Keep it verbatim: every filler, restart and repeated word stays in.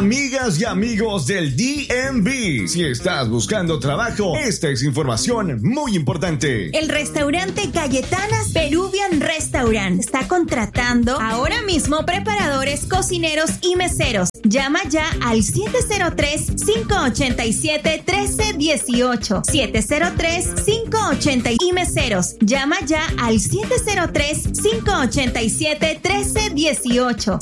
Amigas y amigos del D M V, si estás buscando trabajo, esta es información muy importante. El restaurante Cayetanas Peruvian Restaurant está contratando ahora mismo preparadores, cocineros y meseros. Llama ya al siete cero tres, cinco ocho siete, uno tres uno ocho. siete cero tres, cinco ocho cero y meseros. Llama ya al siete cero tres, cinco ocho siete, uno tres uno ocho.